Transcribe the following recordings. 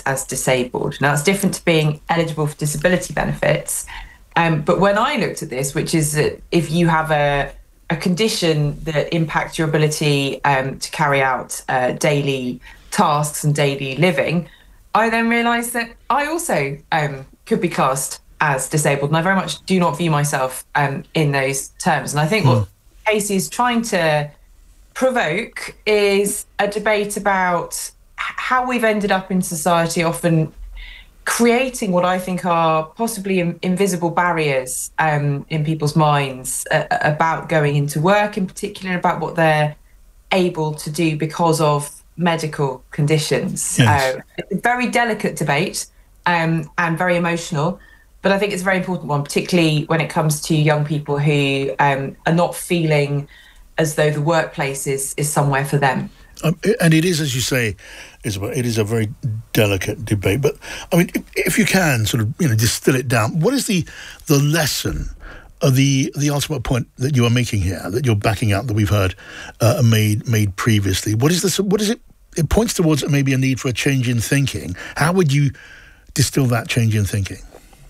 as disabled. Now, it's different to being eligible for disability benefits. But when I looked at this, which is that if you have a condition that impacts your ability to carry out daily tasks and daily living, I then realised that I also could be classed as disabled, and I very much do not view myself in those terms. And I think what Casey is trying to provoke is a debate about how we've ended up in society often creating what I think are possibly invisible barriers in people's minds about going into work in particular, about what they're able to do because of medical conditions. Yes. It's a very delicate debate and very emotional, but I think it's a very important one, particularly when it comes to young people who are not feeling as though the workplace is somewhere for them. And it is, as you say, Isabel, it is a very delicate debate. But, I mean, if you can sort of, distill it down, what is the lesson of the ultimate point that you are making here, that you're backing up, that we've heard made previously? What is this? What is it? It points towards maybe a need for a change in thinking. How would you distill that change in thinking?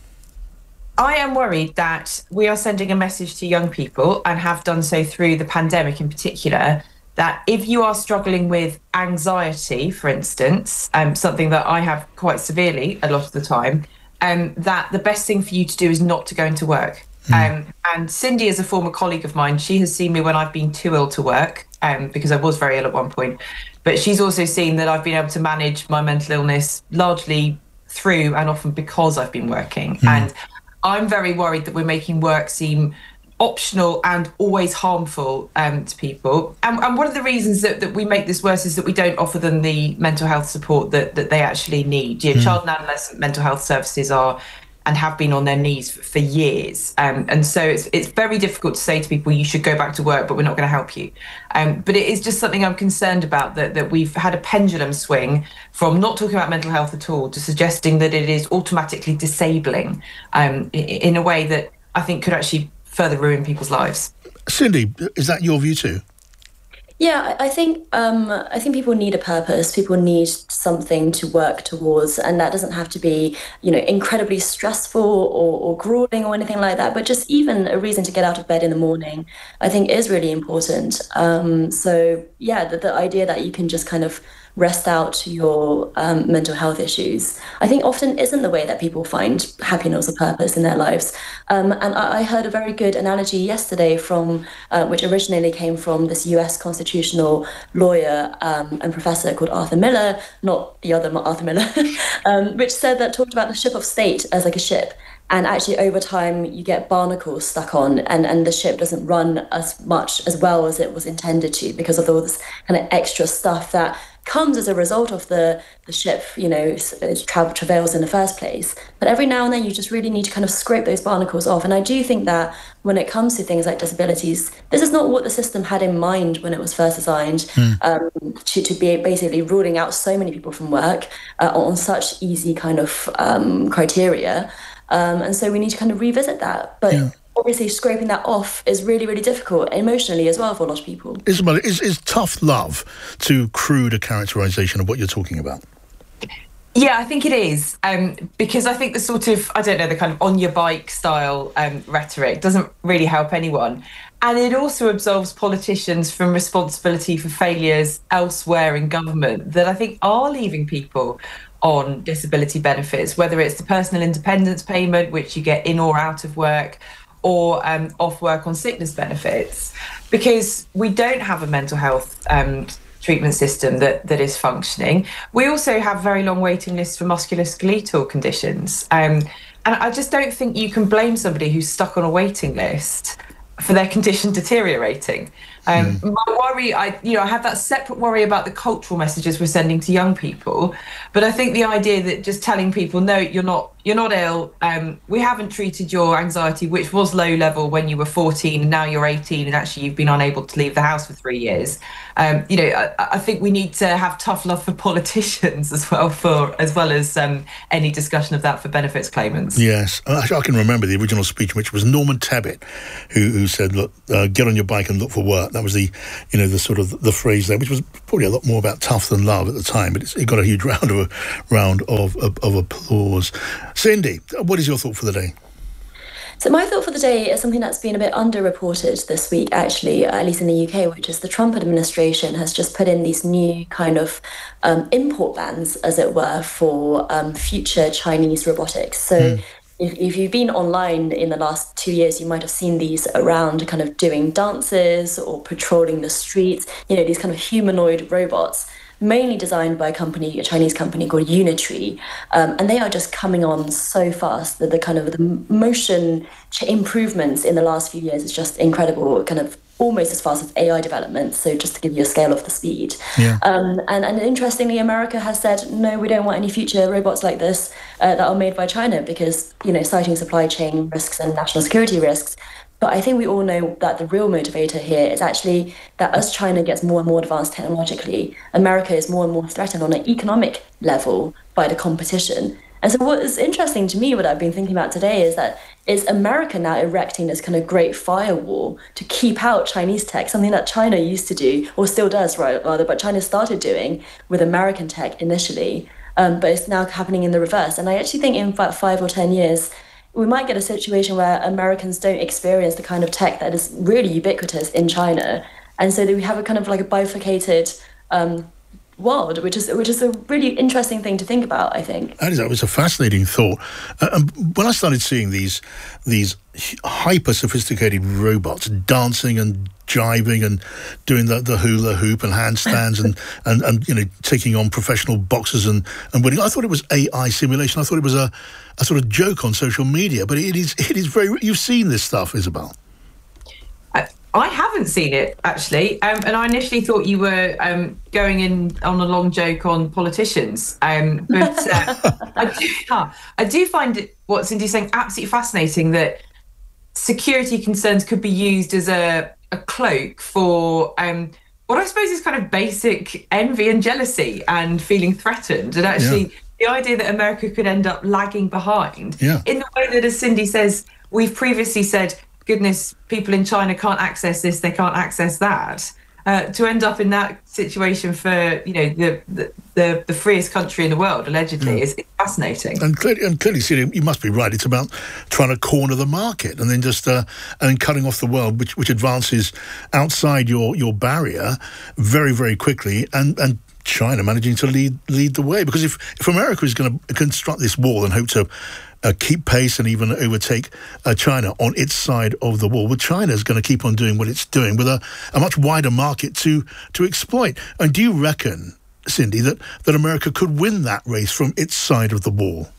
I am worried that we are sending a message to young people, and have done so through the pandemic in particular, that if you are struggling with anxiety, for instance, something that I have quite severely a lot of the time, that the best thing for you to do is not to go into work. And Cindy is a former colleague of mine. She has seen me when I've been too ill to work, because I was very ill at one point. But she's also seen that I've been able to manage my mental illness largely through and often because I've been working. And I'm very worried that we're making work seem optional and always harmful to people. And one of the reasons that we make this worse is that we don't offer them the mental health support that they actually need. Child and adolescent mental health services are and have been on their knees for years. And so it's very difficult to say to people, you should go back to work, but we're not going to help you. But it is just something I'm concerned about, that we've had a pendulum swing from not talking about mental health at all to suggesting that it is automatically disabling in a way that I think could actually further ruin people's lives. Cindy, is that your view too? Yeah, I think people need a purpose. People need something to work towards, and that doesn't have to be, incredibly stressful or grueling or anything like that. But just even a reason to get out of bed in the morning, I think, is really important. So yeah, the idea that you can just kind of rest out your mental health issues, I think often isn't the way that people find happiness or purpose in their lives. And I heard a very good analogy yesterday from, which originally came from this US constitutional lawyer and professor called Arthur Miller, not the other Arthur Miller, which talked about the ship of state as like a ship. And actually, over time, you get barnacles stuck on, and the ship doesn't run as much as well as it was intended to, because of all this kind of extra stuff that comes as a result of the ship, travails in the first place. But every now and then, you just really need to kind of scrape those barnacles off. And I do think that when it comes to things like disabilities, this is not what the system had in mind when it was first designed, to be basically ruling out so many people from work on such easy kind of criteria. And so we need to kind of revisit that. But obviously scraping that off is really, really difficult emotionally as well for a lot of people. Isabel, is tough love too crude a characterisation of what you're talking about? Yeah, I think it is, because I think the sort of, the kind of on your bike style rhetoric doesn't really help anyone. And it also absolves politicians from responsibility for failures elsewhere in government that I think are leaving people on disability benefits, whether it's the personal independence payment, which you get in or out of work, or off work on sickness benefits, because we don't have a mental health treatment system that is functioning. We also have very long waiting lists for musculoskeletal conditions. And I just don't think you can blame somebody who's stuck on a waiting list for their condition deteriorating. My worry, I have that separate worry about the cultural messages we're sending to young people. But I think the idea that just telling people, no, you're not ill. We haven't treated your anxiety, which was low level when you were 14, and now you're 18, and actually you've been unable to leave the house for 3 years. I think we need to have tough love for politicians as well as any discussion of that for benefits claimants. Yes, I can remember the original speech, which was Norman Tebbit, who said, "Look, get on your bike and look for work." That was the sort of the phrase there, which was probably a lot more about tough than love at the time, but it got a huge round of applause. Cindy, what is your thought for the day? So my thought for the day is something that's been a bit underreported this week, actually, at least in the UK, which is the Trump administration has just put in these new kind of import bans, as it were, for future Chinese robotics. So if you've been online in the last 2 years, you might have seen these around kind of doing dances or patrolling the streets, these kind of humanoid robots, mainly designed by a Chinese company called Unitree. And they are just coming on so fast that the motion improvements in the last few years is just incredible, kind of almost as fast as AI development. So just to give you a scale of the speed. Yeah. And interestingly, America has said, no, we don't want any future robots like this that are made by China because, citing supply chain risks and national security risks. But I think we all know that the real motivator here is actually that as China gets more and more advanced technologically, America is more and more threatened on an economic level by the competition. And so what is interesting to me, what I've been thinking about today, is that is America now erecting this kind of great firewall to keep out Chinese tech, something that China used to do, or still does, rather, but China started doing with American tech initially, but it's now happening in the reverse. And I actually think in about 5 or 10 years, we might get a situation where Americans don't experience the kind of tech that is really ubiquitous in China. And so that we have a kind of like a bifurcated world, which is a really interesting thing to think about, I think. That was a fascinating thought. When I started seeing these hyper-sophisticated robots dancing and jiving and doing the hula hoop and handstands and taking on professional boxers and winning, I thought it was AI simulation. I thought it was a sort of joke on social media, but it is very. You've seen this stuff, Isabel. I haven't seen it, actually, and I initially thought you were going in on a long joke on politicians, but I do find it, what Cindy's saying, absolutely fascinating, that security concerns could be used as a cloak for what I suppose is kind of basic envy and jealousy and feeling threatened, and actually the idea that America could end up lagging behind in the way that, as Cindy says, we've previously said, goodness, people in China can't access this, they can't access that. To end up in that situation for the freest country in the world, allegedly, is fascinating. And clearly, Celia, you must be right. It's about trying to corner the market and then just and cutting off the world, which advances outside your barrier very, very quickly, and China managing to lead the way. Because if America is going to construct this wall and hope to keep pace and even overtake China on its side of the wall, well, China is going to keep on doing what it's doing with a much wider market to exploit. And do you reckon, Cindy, that America could win that race from its side of the wall?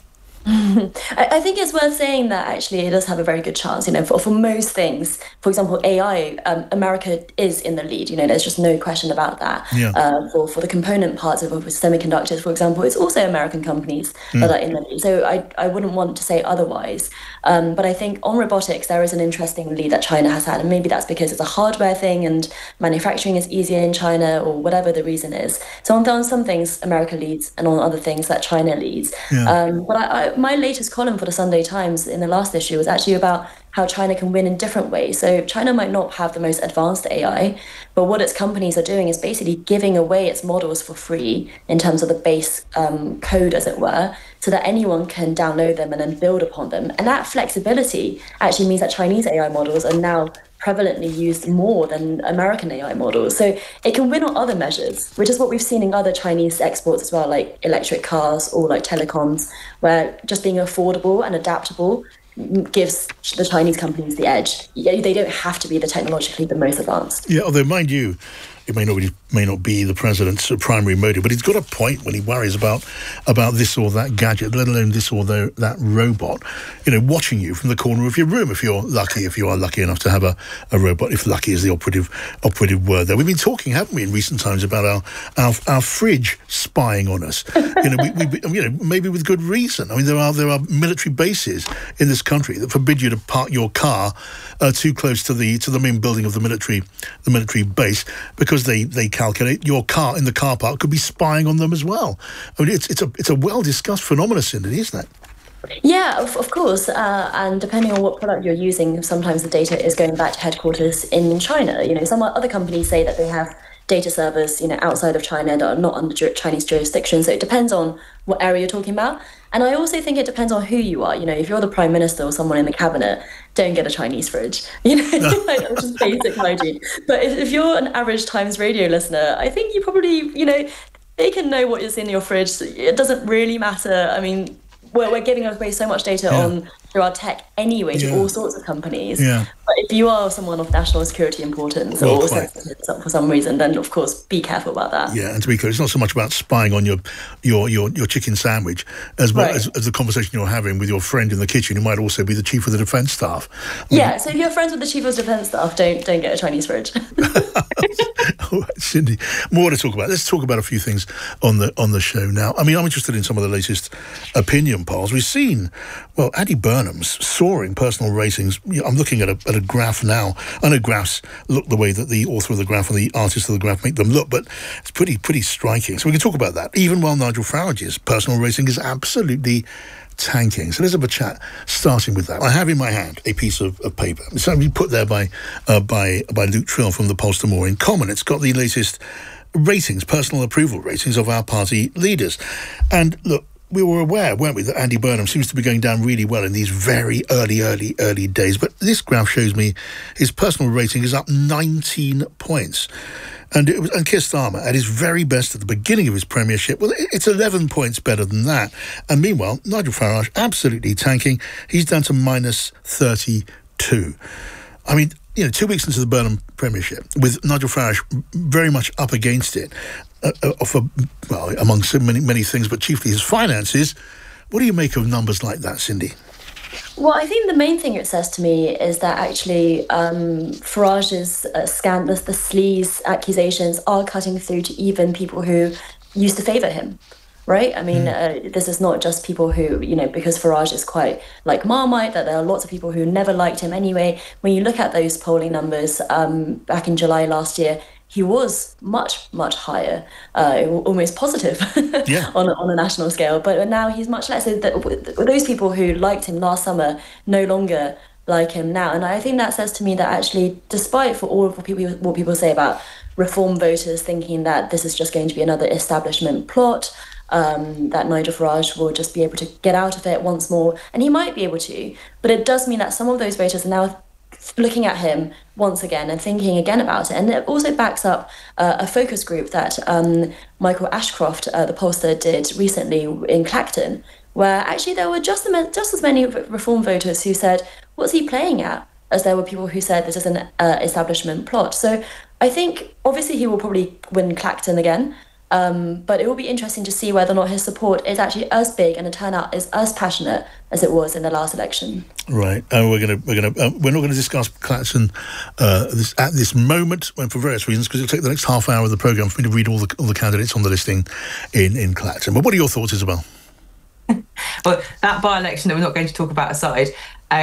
I think it's worth saying that actually it does have a very good chance. For most things, for example, AI, America is in the lead. There's just no question about that. For the component parts of semiconductors, for example, it's also American companies that are in the lead. So I wouldn't want to say otherwise. But I think on robotics, there is an interesting lead that China has had. And maybe that's because it's a hardware thing and manufacturing is easier in China, or whatever the reason is. So on some things, America leads, and on other things that China leads. But my latest column for the Sunday Times in the last issue was actually about how China can win in different ways. So China might not have the most advanced AI, but what its companies are doing is basically giving away its models for free in terms of the base code, as it were, so that anyone can download them and then build upon them. And that flexibility actually means that Chinese AI models are now prevalently used more than American AI models. So it can win on other measures, which is what we've seen in other Chinese exports as well, like electric cars or like telecoms, where just being affordable and adaptable gives the Chinese companies the edge. They don't have to be technologically the most advanced. Yeah, although, mind you, it may not be the president's primary motive, but he's got a point when he worries about this or that gadget, let alone this or that robot, watching you from the corner of your room. If you are lucky enough to have a robot, if lucky is the operative word there. We've been talking, haven't we, in recent times about our fridge spying on us. Maybe with good reason. I mean, there are military bases in this country that forbid you to park your car too close to the main building of the military base, because they calculate your car in the car park could be spying on them as well. I mean, it's a well-discussed phenomenon, Cindy, isn't it? Yeah, of course. And depending on what product you're using, sometimes the data is going back to headquarters in China. Some other companies say that they have data servers, outside of China that are not under Chinese jurisdiction. So it depends on what area you're talking about. And I also think it depends on who you are. If you're the prime minister or someone in the cabinet, don't get a Chinese fridge. Like just basic hygiene. But if you're an average Times Radio listener, I think you probably, they can know what is in your fridge. It doesn't really matter. I mean, we're giving away so much data through our tech anyway to all sorts of companies. Yeah. But if you are someone of national security importance or sensitive for some reason, then of course be careful about that. Yeah, and to be clear, it's not so much about spying on your chicken sandwich as well as the conversation you're having with your friend in the kitchen who might also be the chief of the defence staff. So if you're friends with the chief of defence staff, don't get a Chinese fridge. All right, Cindy, more to talk about. Let's talk about a few things on the show now. I mean, I'm interested in some of the latest opinion polls. We've seen, Andy Burnham's soaring personal ratings. I'm looking at a graph now. I know graphs look the way that the author of the graph and the artist of the graph make them look, but it's pretty striking. So we can talk about that. Even while Nigel Farage's personal rating is absolutely tanking. So let's have a chat starting with that. I have in my hand a piece of paper. It's something put there by Luke Trill from the Pollster More in Common. It's got the latest ratings, personal approval ratings of our party leaders. And look, we were aware, weren't we, that Andy Burnham seems to be going down really well in these very early days. But this graph shows me his personal rating is up 19 points. And Keir Starmer, at his very best at the beginning of his premiership, it's 11 points better than that. And meanwhile, Nigel Farage, absolutely tanking. He's down to minus 32. I mean, 2 weeks into the Burnham premiership, with Nigel Farage very much up against it, among so many things, but chiefly his finances. What do you make of numbers like that, Cindy? Well, I think the main thing it says to me is that actually Farage's scandalous, the sleaze accusations are cutting through to even people who used to favour him, right? I mean, this is not just people who, because Farage is quite like Marmite, that there are lots of people who never liked him anyway. When you look at those polling numbers back in July last year, he was much, much higher, almost positive on a national scale. But now he's much less. So those people who liked him last summer no longer like him now. And I think that says to me that actually, despite for all of what people say about reform voters thinking that this is just going to be another establishment plot, that Nigel Farage will just be able to get out of it once more, and he might be able to. But it does mean that some of those voters are now looking at him once again and thinking again about it. And it also backs up a focus group that Michael Ashcroft, the pollster, did recently in Clacton, where actually there were just as many reform voters who said, what's he playing at? As there were people who said this is an establishment plot. So I think obviously he will probably win Clacton again. But it will be interesting to see whether or not his support is actually as big and the turnout is as passionate as it was in the last election. Right, and we're not going to discuss Clacton at this moment, for various reasons, because it'll take the next half hour of the programme for me to read all the candidates on the listing in Clacton. But what are your thoughts, Isabel? Well, that by-election that we're not going to talk about aside,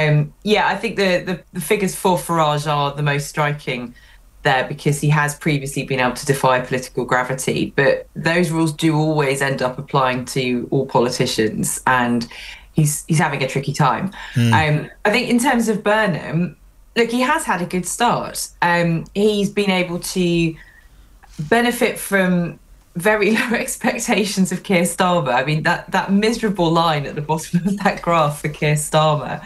I think the figures for Farage are the most striking there, because he has previously been able to defy political gravity, but those rules do always end up applying to all politicians, and he's having a tricky time. I think in terms of Burnham, look, he has had a good start. He's been able to benefit from very low expectations of Keir Starmer. I mean, that miserable line at the bottom of that graph for Keir Starmer.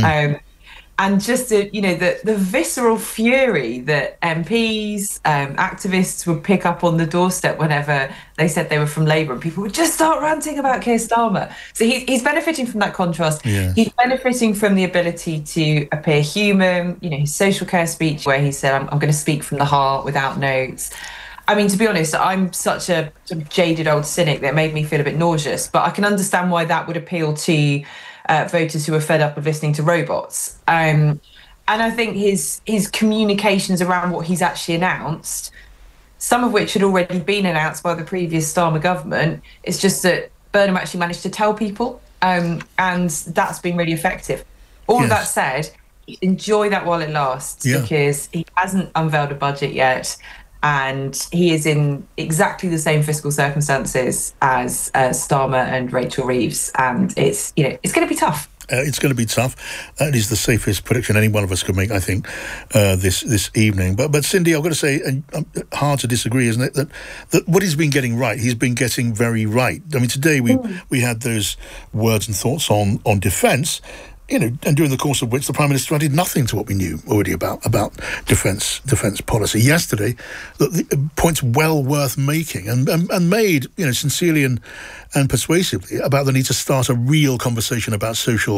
And just the visceral fury that MPs, activists would pick up on the doorstep whenever they said they were from Labour, and people would just start ranting about Keir Starmer. So he's benefiting from that contrast. Yeah. He's benefiting from the ability to appear human. His social care speech where he said, "I'm going to speak from the heart without notes." I mean, to be honest, I'm such a sort of jaded old cynic that it made me feel a bit nauseous. But I can understand why that would appeal to voters who are fed up of listening to robots. And I think his communications around what he's actually announced, some of which had already been announced by the previous Starmer government, it's just that Burnham actually managed to tell people, and that's been really effective. All of that said, enjoy that while it lasts, because he hasn't unveiled a budget yet. and he is in exactly the same fiscal circumstances as Starmer and Rachel Reeves, and it's going to be tough. It's going to be tough. That is the safest prediction any one of us could make, I think, this evening. But Cindy, I've got to say, and hard to disagree, isn't it, that what he's been getting right, he's been getting very right. I mean, today we had those words and thoughts on defence, and during the course of which the Prime Minister added nothing to what we knew already about defence policy. Yesterday, the points well worth making and made, sincerely and persuasively about the need to start a real conversation about social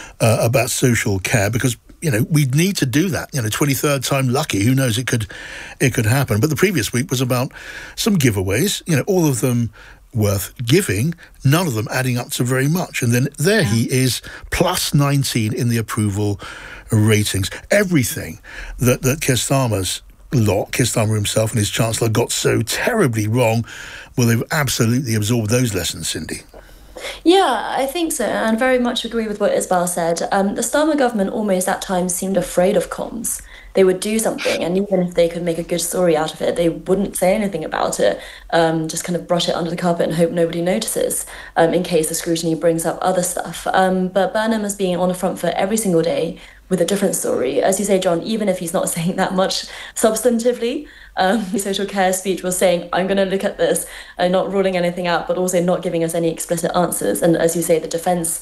care, because we need to do that. 23rd time lucky, who knows, it could happen. But the previous week was about some giveaways, all of them worth giving, none of them adding up to very much. And then there he is, plus 19 in the approval ratings. Everything that Keir Starmer's lot, Keir Starmer himself and his Chancellor, got so terribly wrong, well, they've absolutely absorbed those lessons, Cindy. Yeah, I think so, and very much agree with what Isabel said. The Starmer government almost at times seemed afraid of comms. They would do something, and even if they could make a good story out of it, they wouldn't say anything about it, just kind of brush it under the carpet and hope nobody notices, in case the scrutiny brings up other stuff. But Burnham has been on the front foot every single day with a different story. As you say, John, even if he's not saying that much substantively, his social care speech was saying, I'm going to look at this, not ruling anything out, but also not giving us any explicit answers. And as you say, the defence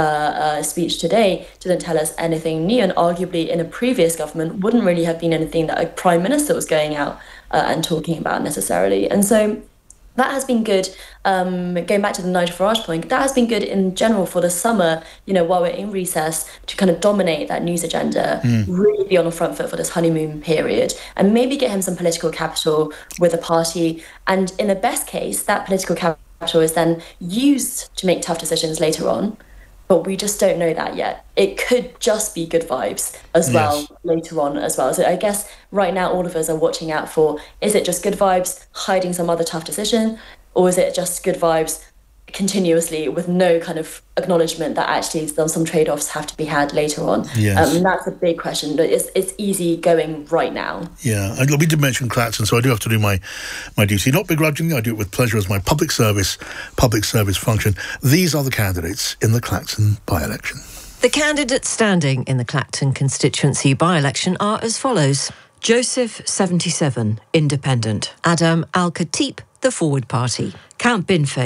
speech today didn't tell us anything new, and arguably in a previous government wouldn't really have been anything that a Prime Minister was going out and talking about necessarily. And so that has been good, going back to the Nigel Farage point, that has been good in general for the summer, while we're in recess, to kind of dominate that news agenda, really be on the front foot for this honeymoon period, and maybe get him some political capital with the party. And in the best case, that political capital is then used to make tough decisions later on. But we just don't know that yet. It could just be good vibes as well later on as well. So I guess right now all of us are watching out for, is it just good vibes hiding some other tough decision? Or is it just good vibes continuously with no kind of acknowledgement that actually some trade-offs have to be had later on? Yes. And that's a big question, but it's easy going right now. Yeah, and we did mention Clacton, so I do have to do my duty. Not begrudgingly, I do it with pleasure as my public service function. These are the candidates in the Clacton by-election. The candidates standing in the Clacton constituency by-election are as follows. Joseph, 77, Independent. Adam Al-Khatib, the Forward Party. Count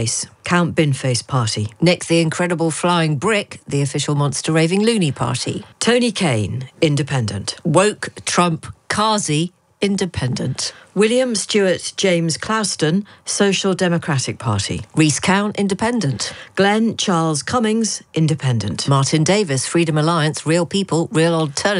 Binface Party. Nick the Incredible Flying Brick, the official Monster Raving Loony Party. Tony Kane, Independent. Woke Trump Kazi, Independent. William Stewart James Clouston, Social Democratic Party. Rhys Cowan, Independent. Glenn Charles Cummings, Independent. Martin Davis, Freedom Alliance, Real People, Real Alternative, !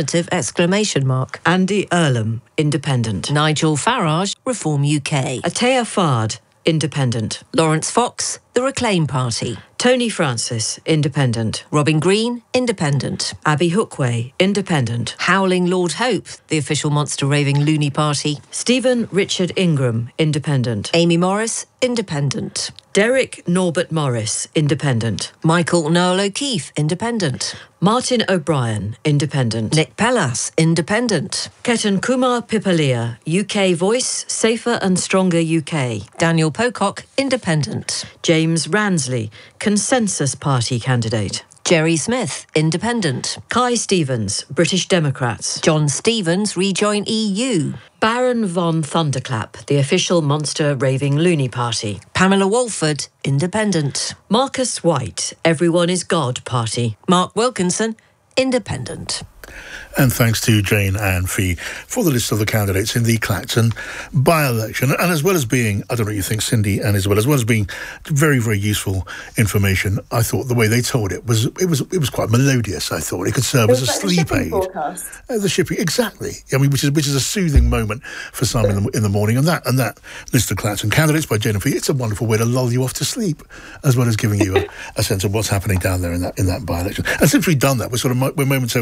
Andy Earlham, Independent. Nigel Farage, Reform UK. Atea Fard, Independent. Lawrence Fox, the Reclaim Party. Tony Francis, Independent. Robin Green, Independent. Abby Hookway, Independent. Howling Lord Hope, the official Monster Raving Loony Party. Stephen Richard Ingram, Independent. Amy Morris, Independent. Derek Norbert Morris, Independent. Michael Noel O'Keefe, Independent. Martin O'Brien, Independent. Nick Pellas, Independent. Ketan Kumar Pipalia, UK Voice, Safer and Stronger UK. Daniel Pocock, Independent. James Ransley, Consensus Party candidate. Jerry Smith, Independent. Kai Stevens, British Democrats. John Stevens, Rejoin EU. Baron von Thunderclap, the official Monster Raving Loony Party. Pamela Walford, Independent. Marcus White, Everyone is God Party. Mark Wilkinson, Independent. And thanks to Jane and Fee for the list of the candidates in the Clacton by-election. And as well as being, I don't know what you think, Cindy and Isabel, as well as being very, very useful information, I thought the way they told it was quite melodious, I thought. It could serve as a sleep aid. The shipping, exactly. I mean, which is a soothing moment for some in the morning. And that list of Clacton candidates by Jane and Fee, it's a wonderful way to lull you off to sleep, as well as giving you a sense of what's happening down there in that by-election. And since we've done that, we're momentarily liberated.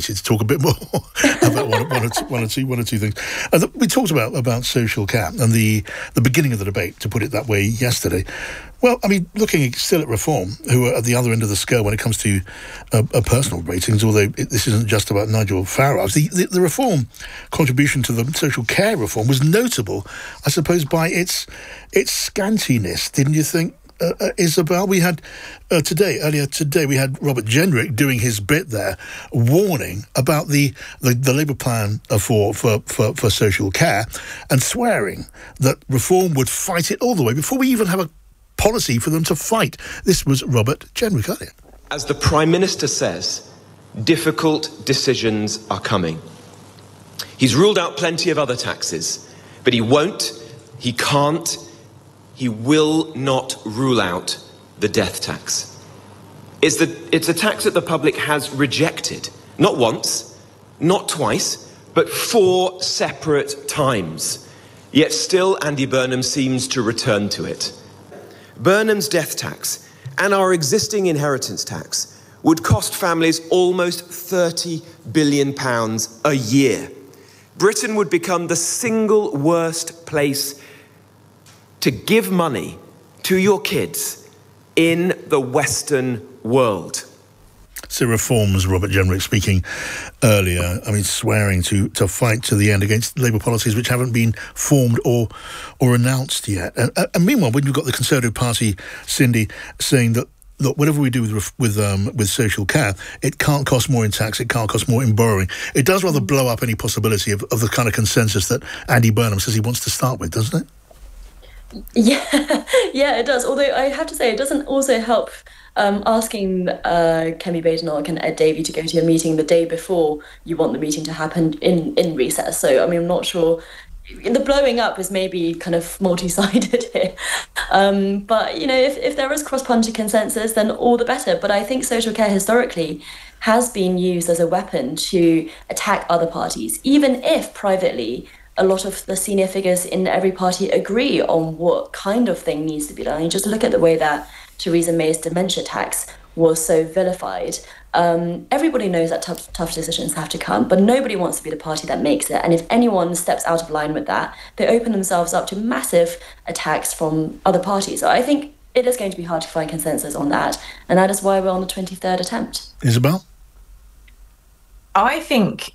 motivated to talk a bit more about one or two things. We talked about social care and the beginning of the debate, to put it that way, yesterday. Well, I mean, looking still at Reform, who are at the other end of the scale when it comes to personal ratings, although this isn't just about Nigel Farage. The Reform contribution to the social care reform was notable, I suppose, by its scantiness, didn't you think, Isabel? We had earlier today, we had Robert Jenrick doing his bit there, warning about the Labour plan for social care and swearing that Reform would fight it all the way before we even have a policy for them to fight. This was Robert Jenrick earlier. As the Prime Minister says, difficult decisions are coming. He's ruled out plenty of other taxes, but he won't, he can't, he will not rule out the death tax. It's a tax that the public has rejected, not once, not twice, but 4 separate times. Yet still Andy Burnham seems to return to it. Burnham's death tax and our existing inheritance tax would cost families almost £30 billion a year. Britain would become the single worst place to give money to your kids in the Western world. So Reform's Robert Jenrick speaking earlier, I mean, swearing to fight to the end against Labour policies which haven't been formed or announced yet. And meanwhile, when you've got the Conservative Party, Cindy, saying that, look, whatever we do with social care, it can't cost more in tax, it can't cost more in borrowing. It does rather blow up any possibility of the kind of consensus that Andy Burnham says he wants to start with, doesn't it? Yeah, it does. Although I have to say, it doesn't also help asking Kemi Badenoch and Ed Davey to go to a meeting the day before you want the meeting to happen in recess. So, I mean, I'm not sure. The blowing up is maybe kind of multi-sided here. But, you know, if there is cross-party consensus, then all the better. But I think social care historically has been used as a weapon to attack other parties, even if privately a lot of the senior figures in every party agree on what kind of thing needs to be done. You just look at the way that Theresa May's dementia tax was so vilified. Everybody knows that tough decisions have to come, but nobody wants to be the party that makes it. And if anyone steps out of line with that, they open themselves up to massive attacks from other parties. So I think it is going to be hard to find consensus on that. And that is why we're on the 23rd attempt. Isabel? I think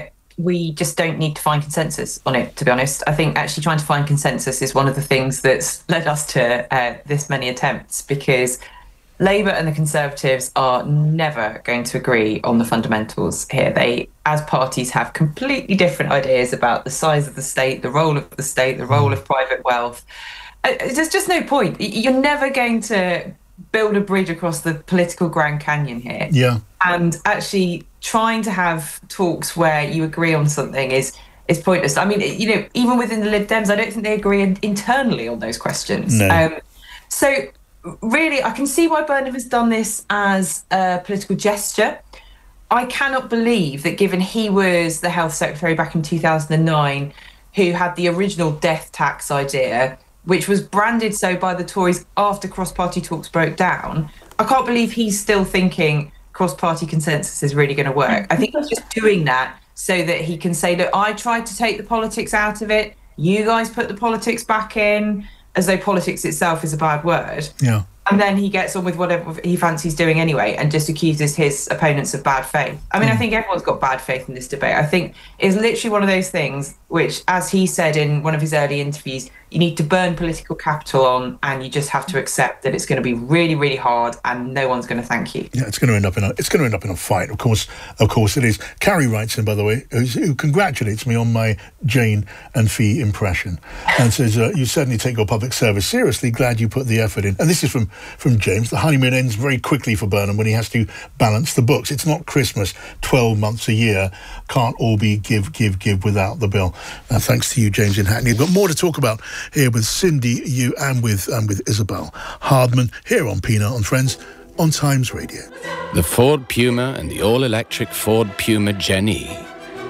we just don't need to find consensus on it, to be honest. I think actually trying to find consensus is one of the things that's led us to this many attempts, because Labour and the Conservatives are never going to agree on the fundamentals here. They, as parties, have completely different ideas about the size of the state, the role of the state, the role of private wealth. There's just no point. You're never going to build a bridge across the political Grand Canyon here. Yeah. And actually trying to have talks where you agree on something is pointless. I mean, you know, even within the Lib Dems, I don't think they agree internally on those questions. No. So really, I can see why Burnham has done this as a political gesture. I cannot believe that, given he was the health secretary back in 2009, who had the original death tax idea, which was branded so by the Tories after cross-party talks broke down, I can't believe he's still thinking cross-party consensus is really going to work. I think he's just doing that so that he can say, look, I tried to take the politics out of it, you guys put the politics back in, as though politics itself is a bad word. Yeah. And then he gets on with whatever he fancies doing anyway and just accuses his opponents of bad faith. I mean, I think everyone's got bad faith in this debate. I think it's literally one of those things which, as he said in one of his early interviews, you need to burn political capital on, and you just have to accept that it's going to be really, really hard and no one's going to thank you. Yeah, it's going to end up in a fight. Of course it is. Carrie writes in, by the way, who congratulates me on my Jane and Fee impression, and says, you certainly take your public service seriously. Glad you put the effort in. And this is from James. The honeymoon ends very quickly for Burnham when he has to balance the books. It's not Christmas, 12 months a year. Can't all be give without the bill. Thanks to you, James in Hackney. We've got more to talk about here with Cindy, you, and with Isabel Hardman here on Peanut and Friends on Times Radio. The Ford Puma and the all-electric Ford Puma Gen-E.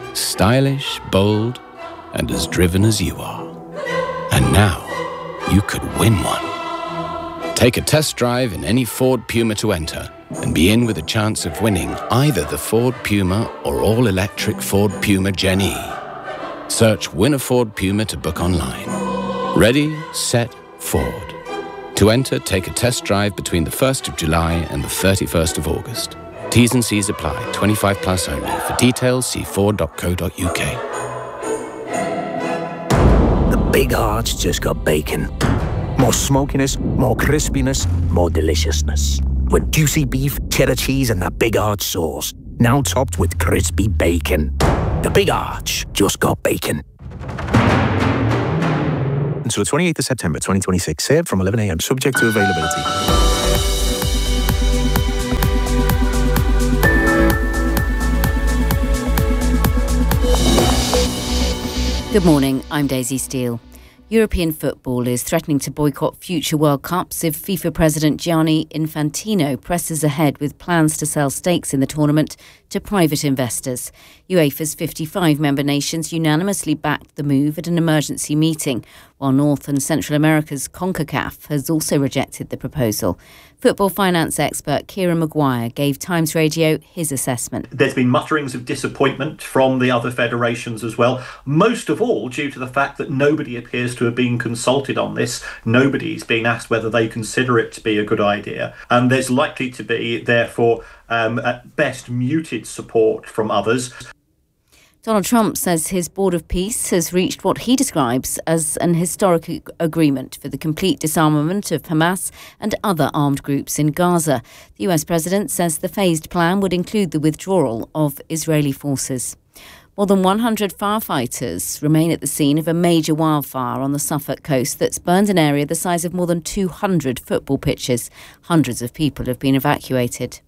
Stylish, bold, and as driven as you are. And now you could win one. Take a test drive in any Ford Puma to enter and be in with a chance of winning either the Ford Puma or all-electric Ford Puma Gen E. Search Win a Ford Puma to book online. Ready, set, Ford. To enter, take a test drive between the 1st of July and the 31st of August. T's and C's apply. 25 plus only. For details, see ford.co.uk. The Big Arch just got bacon. More smokiness, more crispiness, more deliciousness. With juicy beef, cheddar cheese and that Big Arch sauce. Now topped with crispy bacon. The Big Arch just got bacon. Until the 28th of September 2026. Served from 11 a.m. Subject to availability. Good morning, I'm Daisy Steele. European football is threatening to boycott future World Cups if FIFA President Gianni Infantino presses ahead with plans to sell stakes in the tournament to private investors. UEFA's 55 member nations unanimously backed the move at an emergency meeting, while North and Central America's CONCACAF has also rejected the proposal. Football finance expert Kieran Maguire gave Times Radio his assessment. There's been mutterings of disappointment from the other federations as well, most of all due to the fact that nobody appears to have been consulted on this. Nobody's been asked whether they consider it to be a good idea. And there's likely to be, therefore, at best, muted support from others. Donald Trump says his Board of Peace has reached what he describes as an historic agreement for the complete disarmament of Hamas and other armed groups in Gaza. The US president says the phased plan would include the withdrawal of Israeli forces. More than 100 firefighters remain at the scene of a major wildfire on the Suffolk coast that's burned an area the size of more than 200 football pitches. Hundreds of people have been evacuated.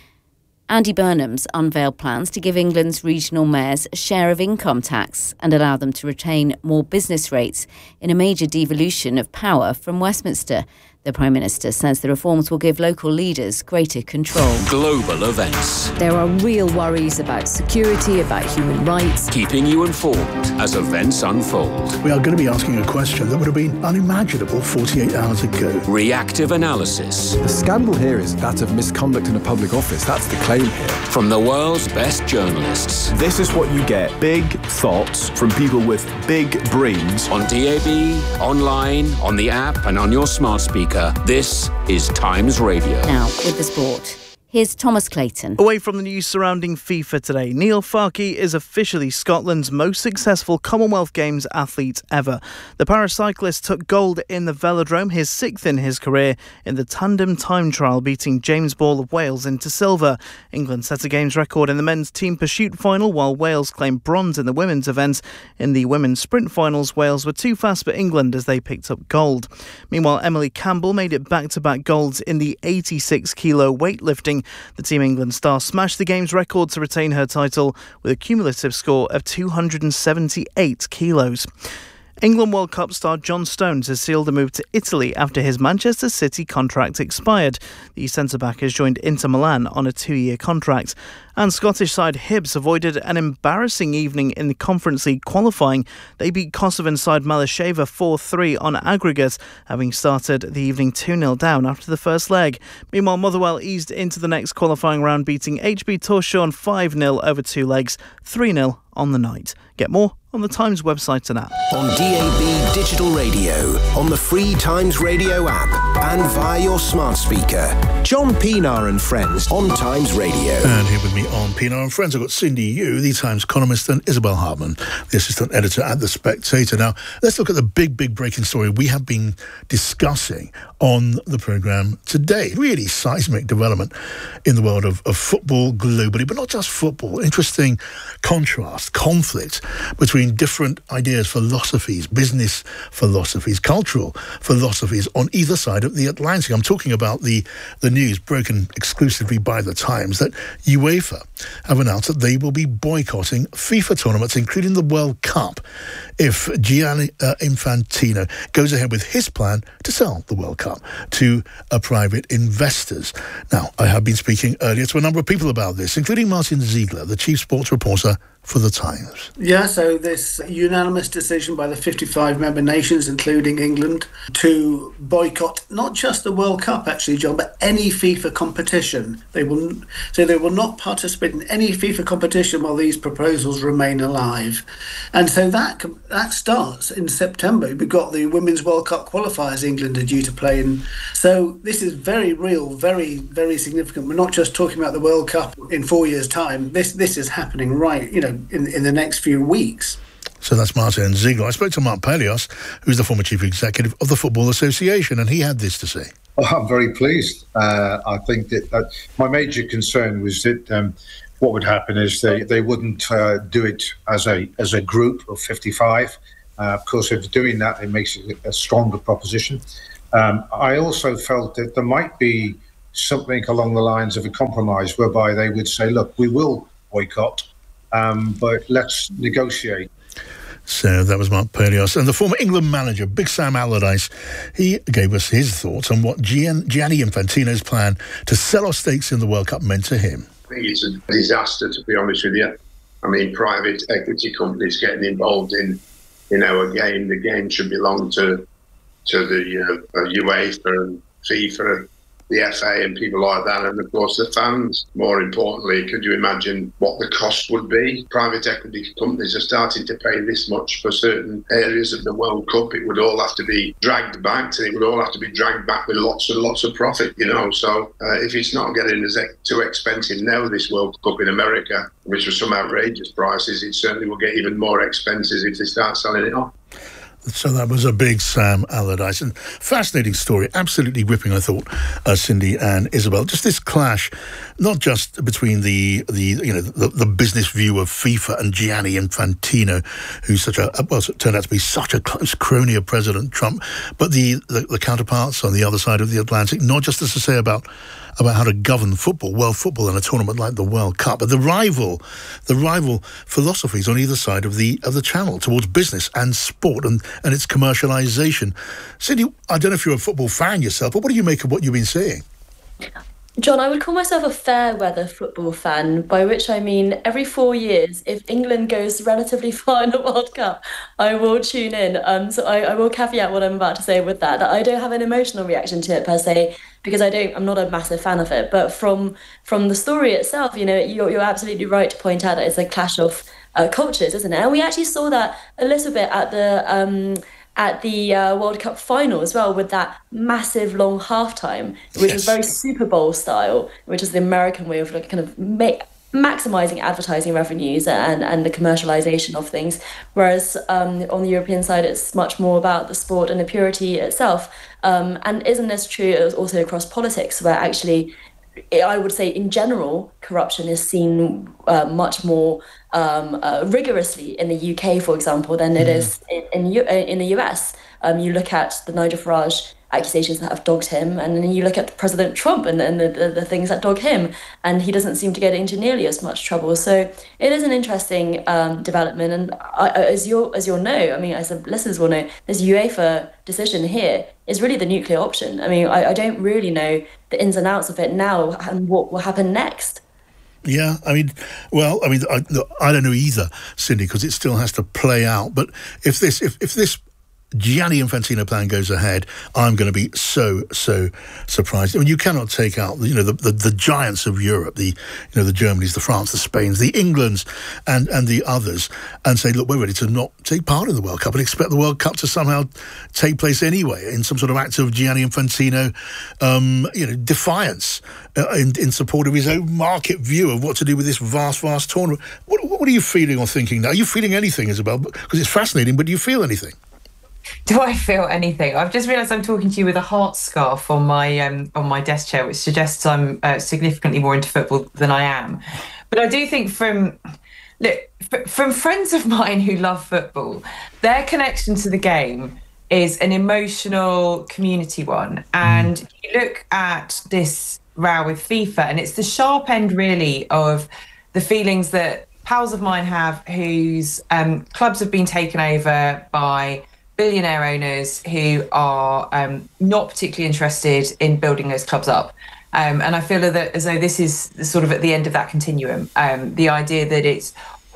Andy Burnham's unveiled plans to give England's regional mayors a share of income tax and allow them to retain more business rates in a major devolution of power from Westminster. The Prime Minister says the reforms will give local leaders greater control. Global events. There are real worries about security, about human rights. Keeping you informed as events unfold. We are going to be asking a question that would have been unimaginable 48 hours ago. Reactive analysis. The scandal here is that of misconduct in a public office. That's the claim here. From the world's best journalists. This is what you get. Big thoughts from people with big brains. On DAB, online, on the app and on your smart speaker. This is Times Radio. Now, with the sport. Here's Thomas Clayton. Away from the news surrounding FIFA today, Neil Farke is officially Scotland's most successful Commonwealth Games athlete ever. The paracyclist took gold in the velodrome, his sixth in his career, in the tandem time trial, beating James Ball of Wales into silver. England set a Games record in the men's team pursuit final, while Wales claimed bronze in the women's event. In the women's sprint finals, Wales were too fast for England as they picked up gold. Meanwhile, Emily Campbell made it back-to-back golds in the 86-kilo weightlifting. The Team England star smashed the Games record to retain her title with a cumulative score of 278 kilos. England World Cup star John Stones has sealed a move to Italy after his Manchester City contract expired. The centre-back has joined Inter Milan on a 2-year contract. And Scottish side Hibs avoided an embarrassing evening in the Conference League qualifying. They beat Kosovan side Malasheva 4-3 on aggregate, having started the evening 2-0 down after the first leg. Meanwhile, Motherwell eased into the next qualifying round, beating HB Torshavn 5-0 over 2 legs, 3-0 on the night. Get more on the Times website and app. On DAB Digital Radio, on the free Times Radio app, and via your smart speaker. John Pienaar and Friends on Times Radio. And here with me on Pienaar and Friends, I've got Cindy Yu, the Times columnist, and Isabel Hartman, the assistant editor at The Spectator. Now, let's look at the big breaking story we have been discussing on the programme today. Really seismic development in the world of football globally, but not just football. Interesting contrast, conflict between different ideas, philosophies, business philosophies, cultural philosophies on either side of the Atlantic. I'm talking about the news broken exclusively by The Times that UEFA have announced that they will be boycotting FIFA tournaments, including the World Cup, if Gianni Infantino goes ahead with his plan to sell the World Cup to private investors. Now, I have been speaking earlier to a number of people about this, including Martin Ziegler, the chief sports reporter for the Times. Yeah, so this unanimous decision by the 55 member nations, including England, to boycott not just the World Cup, actually, John, but any FIFA competition. They will not participate in any FIFA competition while these proposals remain alive. And so that starts in September. We've got the Women's World Cup qualifiers England are due to play in. So this is very real, very, very significant. We're not just talking about the World Cup in 4 years' time. This is happening right, in the next few weeks. So that's Martin Ziegler. I spoke to Mark Palios, who's the former chief executive of the Football Association, and he had this to say. Well, I'm very pleased. I think that my major concern was that what would happen is they wouldn't do it as a group of 55. Of course, if doing that, it makes it a stronger proposition. I also felt that there might be something along the lines of a compromise whereby they would say, look, we will boycott, but let's negotiate. So that was Mark Palios. And the former England manager, Big Sam Allardyce, he gave us his thoughts on what Gianni Infantino's plan to sell off stakes in the World Cup meant to him. I think it's a disaster, to be honest with you. I mean, private equity companies getting involved in, a game. The game should belong to the UEFA and FIFA, the FA and people like that, and of course the fans. More importantly, could you imagine what the cost would be? Private equity companies are starting to pay this much for certain areas of the World Cup. It would all have to be dragged back, and it would all have to be dragged back with lots and lots of profit, So if it's not getting too expensive now, this World Cup in America, which was some outrageous prices, it certainly will get even more expensive if they start selling it off. So that was a Big Sam Allardyce. And fascinating story, absolutely gripping, I thought, Cindy and Isabel. Just this clash, not just between the business view of FIFA and Gianni Infantino, who's turned out to be such a close crony of President Trump, but the counterparts on the other side of the Atlantic, not just as to say about how to govern football, world football, in a tournament like the World Cup, but the rival philosophies on either side of the channel towards business and sport and its commercialisation. Cindy, I don't know if you're a football fan yourself, but what do you make of what you've been seeing? John, I would call myself a fair-weather football fan, by which I mean every 4 years, if England goes relatively far in the World Cup, I will tune in. So I will caveat what I'm about to say with that I don't have an emotional reaction to it per se, because I'm not a massive fan of it. But from the story itself, you're absolutely right to point out that it's a clash of cultures, isn't it? And we actually saw that a little bit at the World Cup final as well, with that massive long halftime, which was very Super Bowl style, which is the American way of kind of maximising advertising revenues and the commercialisation of things. Whereas on the European side, it's much more about the sport and the purity itself. And isn't this true also across politics, where actually, I would say in general, corruption is seen much more rigorously in the UK, for example, than it is in the US. You look at the Nigel Farage accusations that have dogged him, and then you look at President Trump and the things that dog him, and he doesn't seem to get into nearly as much trouble. So it is an interesting development, and as you'll know, I mean, as the listeners will know, this UEFA decision here is really the nuclear option. I mean, I don't really know the ins and outs of it now and what will happen next. Yeah, I don't know either, Cindy, because it still has to play out. But if this Gianni Infantino plan goes ahead, I'm going to be so surprised. I mean, you cannot take out the giants of Europe, the Germanys, the France, the Spains, the Englands, and the others, and say, look, we're ready to not take part in the World Cup and expect the World Cup to somehow take place anyway in some sort of act of Gianni Infantino, defiance in support of his own market view of what to do with this vast tournament. What are you feeling or thinking now? Are you feeling anything, Isabel? Because it's fascinating, but do you feel anything? Do I feel anything? I've just realised I'm talking to you with a heart scarf on my desk chair, which suggests I'm significantly more into football than I am. But I do think from friends of mine who love football, their connection to the game is an emotional community one. And you look at this row with FIFA, and it's the sharp end really of the feelings that pals of mine have whose clubs have been taken over by billionaire owners who are not particularly interested in building those clubs up. And I feel that as though this is sort of at the end of that continuum, the idea that it's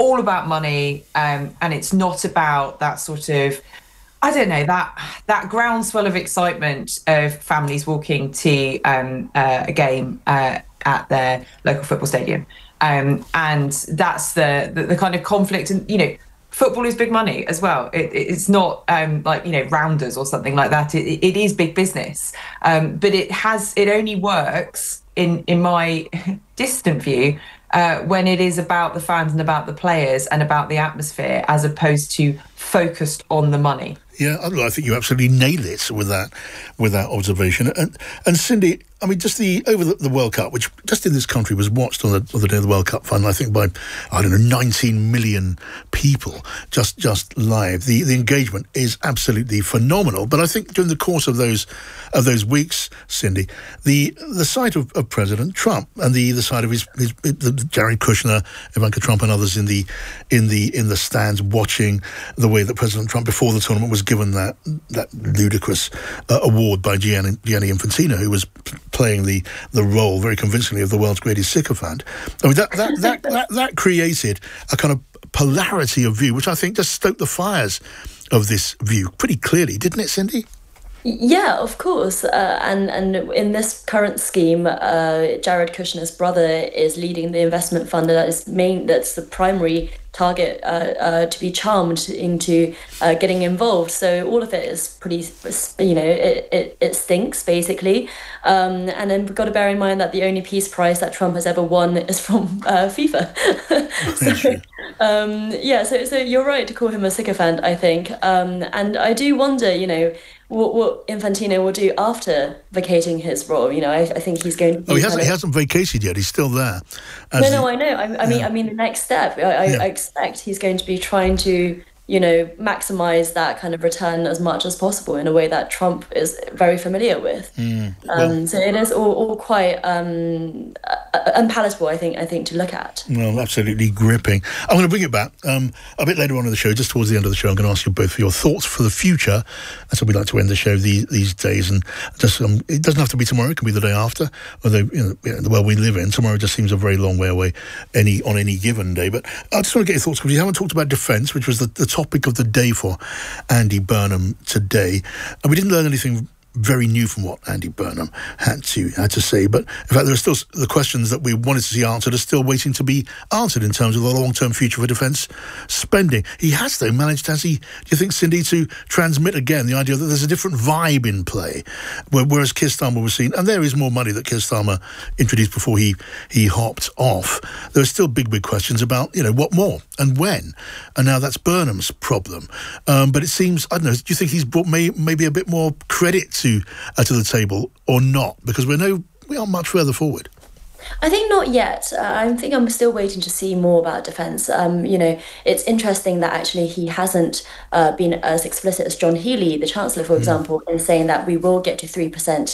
all about money, and it's not about that sort of, I don't know, that groundswell of excitement of families walking to a game at their local football stadium. And that's the kind of conflict. And, you know, football is big money as well. It's not like, you know, Rounders or something like that. It is big business. But it only works in my distant view when it is about the fans and about the players and about the atmosphere, as opposed to focused on the money. Yeah, I think you absolutely nailed it with that observation. And Cindy, I mean, just over the World Cup, which just in this country was watched on the day of the World Cup final, I think by 19 million people just live. The engagement is absolutely phenomenal. But I think during the course of those weeks, Cindy, the sight of President Trump and the sight of his Jared Kushner, Ivanka Trump, and others in the stands watching the way that President Trump before the tournament was given that ludicrous award by Gianni Infantino, who was playing the role very convincingly of the world's greatest sycophant. I mean, that created a kind of polarity of view, which I think just stoked the fires of this view pretty clearly, didn't it, Cindy? Yeah, of course. And in this current scheme, Jared Kushner's brother is leading the investment fund that's the primary target to be charmed into getting involved. So all of it is pretty, you know, it stinks, basically. And then we've got to bear in mind that the only peace prize that Trump has ever won is from FIFA. So you're right to call him a sycophant, I think. And I do wonder, you know, what Infantino will do after vacating his role. You know, I think he's going to be... he hasn't vacated yet. He's still there. No, I know. I mean, the next step, I expect he's going to be trying to, you know, maximize that kind of return as much as possible in a way that Trump is very familiar with. So it is all quite unpalatable, I think, to look at. Well, absolutely gripping. I'm going to bring it back a bit later on in the show, just towards the end of the show. I'm going to ask you both for your thoughts for the future. That's how we like to end the show these days. And just it doesn't have to be tomorrow; it can be the day after. Although, you know, the world we live in, tomorrow just seems a very long way away on any given day. But I just want to get your thoughts, because you haven't talked about defence, which was the topic of the day for Andy Burnham today, and we didn't learn anything very new from what Andy Burnham had to say. But in fact, there are still the questions that we wanted to see answered are still waiting to be answered in terms of the long-term future for defence spending. He has, though, managed, do you think, Cindy, to transmit again the idea that there's a different vibe in play, whereas Keir Starmer was seen, and there is more money that Keir Starmer introduced before he hopped off. There are still big questions about, you know, what more and when, and now that's Burnham's problem. But it seems, I don't know, do you think he's brought maybe a bit more credit to the table or not? Because we are much further forward. I think not yet. I think I'm still waiting to see more about defence. You know, it's interesting that actually he hasn't been as explicit as John Healey, the Chancellor, for example, in saying that we will get to 3%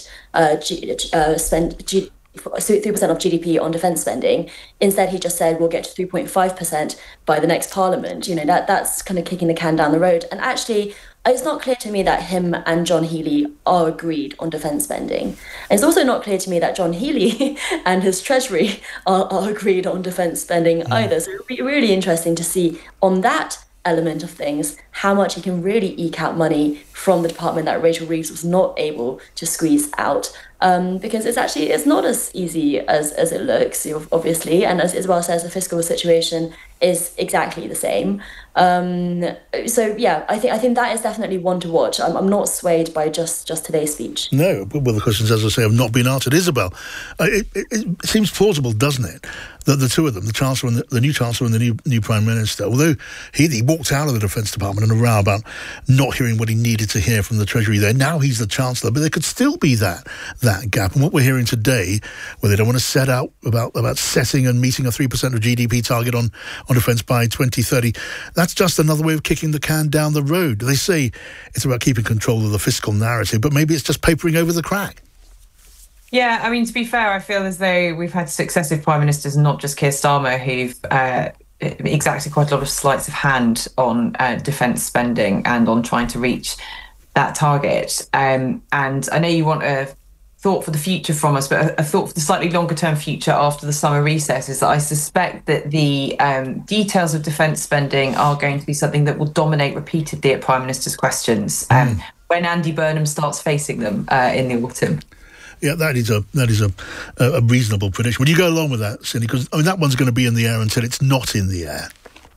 3% of GDP on defence spending. Instead, he just said we'll get to 3.5% by the next Parliament. You know, that's kind of kicking the can down the road. And actually, it's not clear to me that him and John Healey are agreed on defence spending. And it's also not clear to me that John Healey and his Treasury are agreed on defence spending either. So it'll be really interesting to see on that element of things how much he can really eke out money from the department that Rachel Reeves was not able to squeeze out. Because it's not as easy as it looks, obviously, and as well says the fiscal situation is exactly the same. So yeah, I think that is definitely one to watch. I'm not swayed by just today's speech. No, well, the questions, as I say, have not been answered. Isabel, it seems plausible, doesn't it, that the two of them, the Chancellor and the new Chancellor and the new Prime Minister, although he walked out of the Defence Department in a row about not hearing what he needed to hear from the Treasury there. Now he's the Chancellor, but there could still be that gap. And what we're hearing today, where they don't want to set out about setting and meeting a 3% of GDP target on defence by 2030, that's just another way of kicking the can down the road. They say it's about keeping control of the fiscal narrative, but maybe it's just papering over the crack. Yeah, I mean, to be fair, I feel as though we've had successive Prime Ministers, and not just Keir Starmer, who've exacted quite a lot of sleights of hand on defence spending and on trying to reach that target. And I know you want a thought for the future from us, but a thought for the slightly longer term future after the summer recess, is that I suspect that the details of defence spending are going to be something that will dominate repeatedly at Prime Minister's questions when Andy Burnham starts facing them in the autumn. Yeah, that is a reasonable prediction. Would you go along with that, Cindy? Because that one's going to be in the air until it's not in the air.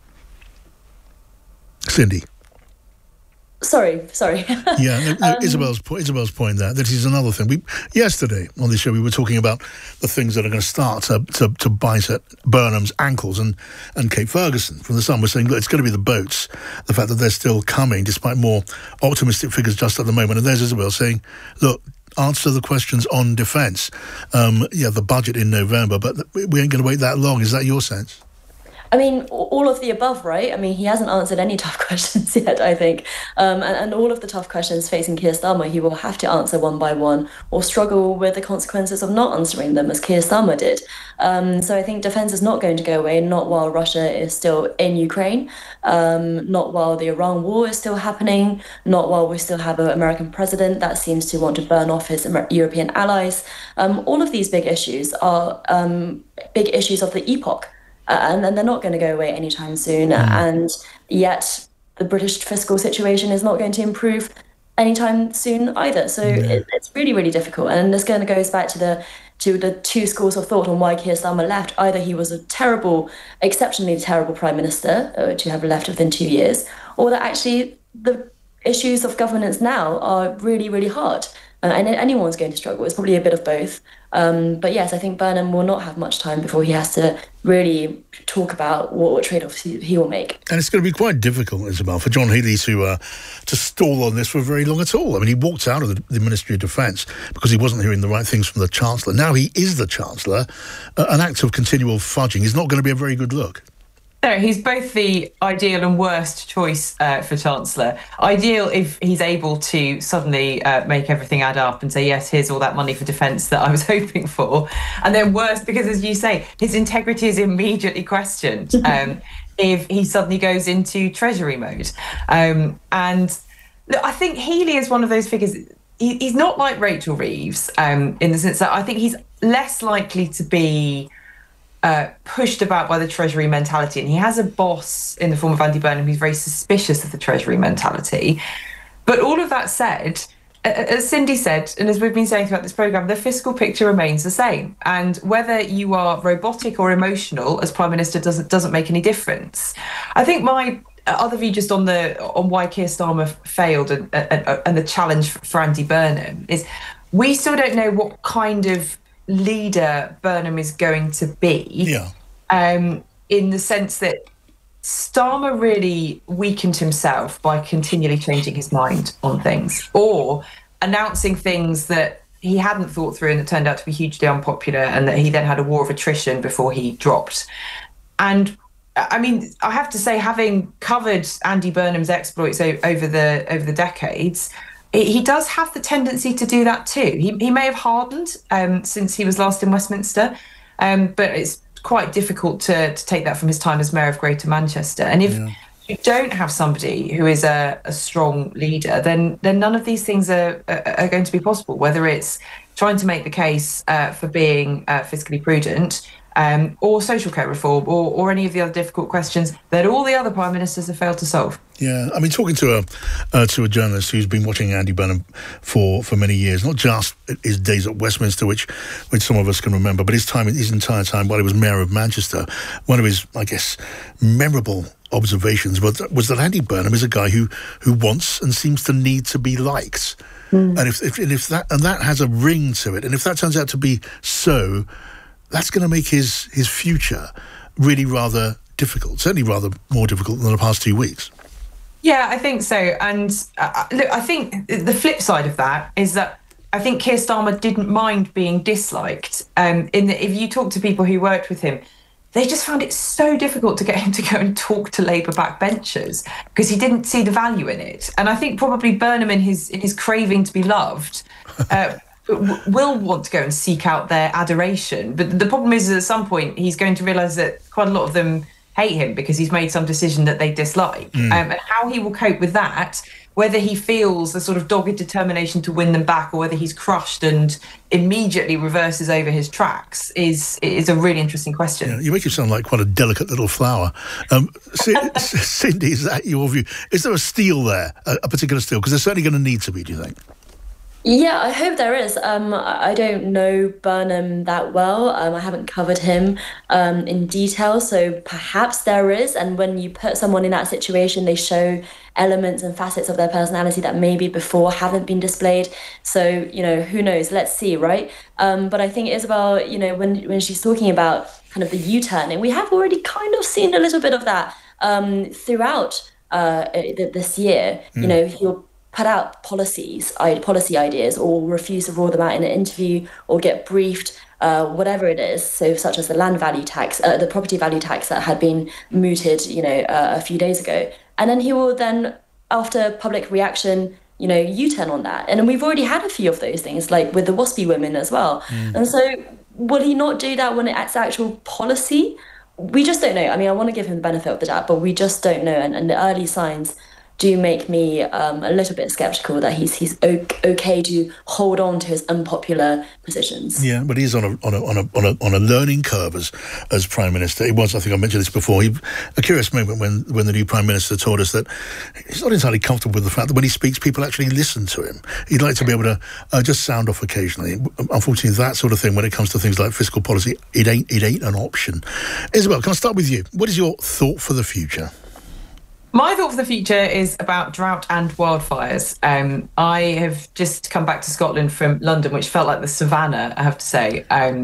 Cindy. Sorry. Yeah, Isabel's point there. That is another thing. Yesterday on this show we were talking about the things that are going to start to bite at Burnham's ankles and Kate Ferguson from the Sun. We're saying, look, it's going to be the boats, the fact that they're still coming despite more optimistic figures just at the moment. And there's Isabel saying, look, answer the questions on defence. The budget in November, but we ain't going to wait that long. Is that your sense? I mean, all of the above, right? I mean, he hasn't answered any tough questions yet, I think. And all of the tough questions facing Keir Starmer, he will have to answer one by one or struggle with the consequences of not answering them, as Keir Starmer did. So I think defence is not going to go away, not while Russia is still in Ukraine, not while the Iran war is still happening, not while we still have an American president that seems to want to burn off his European allies. All of these big issues are big issues of the epoch. And they're not going to go away anytime soon. And yet the British fiscal situation is not going to improve anytime soon either. So it's really, really difficult. And this kind of goes back to the two schools of thought on why Keir Starmer left. Either he was a exceptionally terrible Prime Minister to have left within 2 years, or that actually the issues of governance now are really, really hard. And anyone's going to struggle. It's probably a bit of both. But yes, I think Burnham will not have much time before he has to really talk about what trade-offs he will make. And it's going to be quite difficult, Isabel, for John Healey to stall on this for very long at all. I mean, he walked out of the Ministry of Defence because he wasn't hearing the right things from the Chancellor. Now he is the Chancellor. An act of continual fudging is not going to be a very good look. No, he's both the ideal and worst choice for Chancellor. Ideal if he's able to suddenly make everything add up and say, yes, here's all that money for defence that I was hoping for. And then worst because, as you say, his integrity is immediately questioned if he suddenly goes into Treasury mode. And look, I think Healey is one of those figures. He's not like Rachel Reeves in the sense that I think he's less likely to be pushed about by the Treasury mentality. And he has a boss in the form of Andy Burnham who's very suspicious of the Treasury mentality. But all of that said, as Cindy said, and as we've been saying throughout this programme, the fiscal picture remains the same. And whether you are robotic or emotional as Prime Minister doesn't make any difference. I think my other view just on why Keir Starmer failed and the challenge for Andy Burnham is we still don't know what kind of leader Burnham is going to be, in the sense that Starmer really weakened himself by continually changing his mind on things or announcing things that he hadn't thought through and that turned out to be hugely unpopular, and that he then had a war of attrition before he dropped. And I mean, I have to say, having covered Andy Burnham's exploits over the decades, he does have the tendency to do that too. He may have hardened since he was last in Westminster, but it's quite difficult to take that from his time as Mayor of Greater Manchester. And if you don't have somebody who is a strong leader, then none of these things are going to be possible, whether it's trying to make the case for being fiscally prudent, or social care reform, or any of the other difficult questions that all the other Prime Ministers have failed to solve. Yeah, I mean, talking to a journalist who's been watching Andy Burnham for many years, not just his days at Westminster, which some of us can remember, but his entire time while he was Mayor of Manchester, one of his, I guess, memorable observations was that Andy Burnham is a guy who wants and seems to need to be liked. And if that has a ring to it, and if that turns out to be so, that's going to make his future really rather difficult, certainly rather more difficult than the past 2 weeks. Yeah, I think so. And look, I think the flip side of that is that I think Keir Starmer didn't mind being disliked. If you talk to people who worked with him, they just found it so difficult to get him to go and talk to Labour backbenchers because he didn't see the value in it. And I think probably Burnham, in his craving to be loved, will want to go and seek out their adoration. But the problem is, at some point, he's going to realise that quite a lot of them hate him because he's made some decision that they dislike. And how he will cope with that whether he feels a sort of dogged determination to win them back, or whether he's crushed and immediately reverses over his tracks is a really interesting question. Yeah, you make it sound like quite a delicate little flower. Cindy, is that your view? Is there a steel there, a particular steel? Because there's certainly going to need to be, do you think? Yeah, I hope there is. I don't know Burnham that well. I haven't covered him in detail, so perhaps there is. And when you put someone in that situation, they show elements and facets of their personality that maybe before haven't been displayed. So, who knows? Let's see, right? But I think Isabel, when she's talking about kind of the U-turn, and we have already kind of seen a little bit of that throughout this year. He'll put out policy ideas, or refuse to roll them out in an interview, or get briefed, whatever it is. So, such as the land value tax, the property value tax that had been mooted, a few days ago, and then he will then, after public reaction, U-turn on that. And we've already had a few of those things, like with the WASPy women as well. And so, will he not do that when it's actual policy? We just don't know. I mean, I want to give him the benefit of the doubt, but we just don't know. And the early signs do make me a little bit skeptical that he's okay to hold on to his unpopular positions. Yeah, but he's on a learning curve as Prime Minister. He was, I think I mentioned this before, a curious moment when the new Prime Minister told us that he's not entirely comfortable with the fact that when he speaks, people actually listen to him. He'd like to be able to just sound off occasionally. Unfortunately, that sort of thing, when it comes to things like fiscal policy, it ain't an option. Isabel, can I start with you? What is your thought for the future? My thought for the future is about drought and wildfires. I have just come back to Scotland from London, which felt like the savannah, I have to say.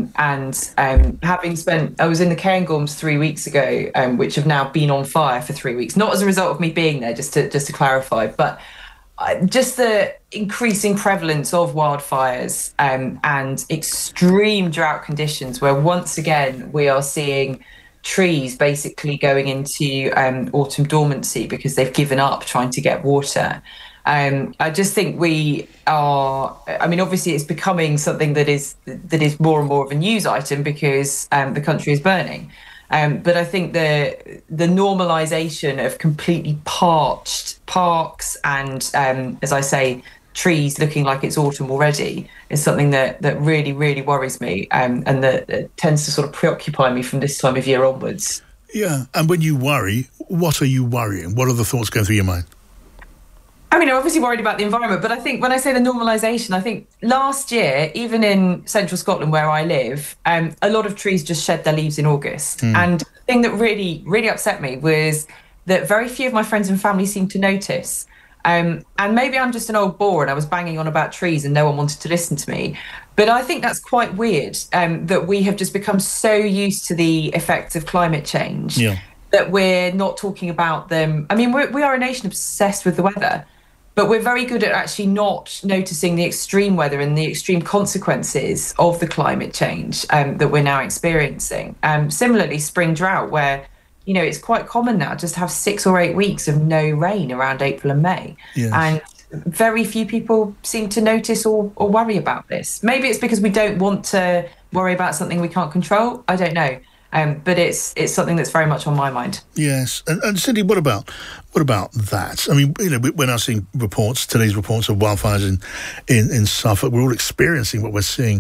Having spent, I was in the Cairngorms 3 weeks ago, which have now been on fire for 3 weeks. Not as a result of me being there, just to clarify, but just the increasing prevalence of wildfires and extreme drought conditions, where once again we are seeing trees basically going into autumn dormancy because they've given up trying to get water. I just think we are, obviously it's becoming something that is more and more of a news item because the country is burning. But I think the normalisation of completely parched parks and, as I say, trees looking like it's autumn already is something that really, really worries me, and that tends to sort of preoccupy me from this time of year onwards. Yeah, and when you worry, what are you worrying? What are the thoughts going through your mind? I'm obviously worried about the environment, but I think when I say the normalisation, I think last year, even in central Scotland where I live, a lot of trees just shed their leaves in August. And the thing that really, really upset me was that very few of my friends and family seemed to notice. And maybe I'm just an old bore and I was banging on about trees and no one wanted to listen to me. But I think that's quite weird, that we have just become so used to the effects of climate change that we're not talking about them. We are a nation obsessed with the weather, but we're very good at actually not noticing the extreme weather and the extreme consequences of the climate change that we're now experiencing. Similarly, spring drought, where it's quite common now just to have 6 or 8 weeks of no rain around April and May. Yes. And very few people seem to notice or worry about this. Maybe it's because we don't want to worry about something we can't control. I don't know. But it's something that's very much on my mind. Yes, and Cindy, what about that? We're now seeing today's reports of wildfires in Suffolk. We're all experiencing what we're seeing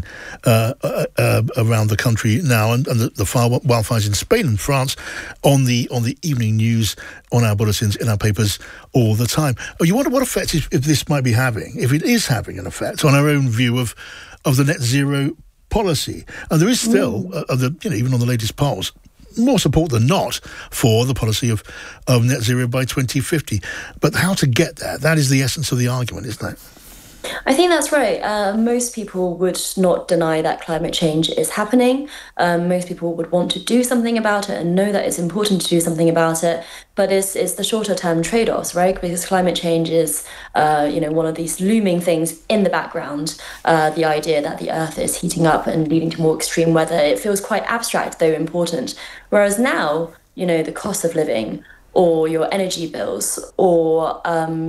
around the country now, and the wildfires in Spain and France on the evening news, on our bulletins, in our papers all the time. You wonder what effect if this might be having, if it is having an effect on our own view of the net zero policy. And there is still, even on the latest polls, more support than not for the policy of net zero by 2050. But how to get there, that is the essence of the argument, isn't it? I think that's right. Most people would not deny that climate change is happening. Most people would want to do something about it and know that it's important to do something about it. But it's the shorter term trade-offs, right? Because climate change is, one of these looming things in the background. The idea that the Earth is heating up and leading to more extreme weather. It feels quite abstract, though important. Whereas now, the cost of living, or your energy bills, or